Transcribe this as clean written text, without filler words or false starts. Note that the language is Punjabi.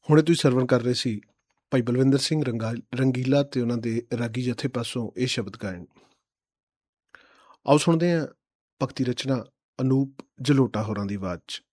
ਹੁਣੇ ਤੁਸੀਂ ਸਰਵਣ ਕਰ ਰਹੇ ਸੀ ਭਾਈ ਬਲਵਿੰਦਰ ਸਿੰਘ ਰੰਗੀਲਾ ਤੇ ਉਹਨਾਂ ਦੇ ਰਾਗੀ ਜਥੇ ਪਾਸੋਂ ਇਹ ਸ਼ਬਦ ਗਾਇਨ। ਆਓ ਸੁਣਦੇ ਹਾਂ ਭਗਤੀ ਰਚਨਾ ਅਨੂਪ ਜਲੋਟਾ ਹੋਰਾਂ ਦੀ ਆਵਾਜ਼ 'ਚ।